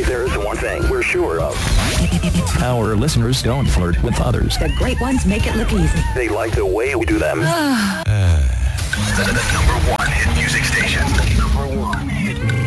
If there's one thing we're sure of, our listeners don't flirt with others. The great ones make it look easy. they like the way we do them. The number one hit music station. Number one hit music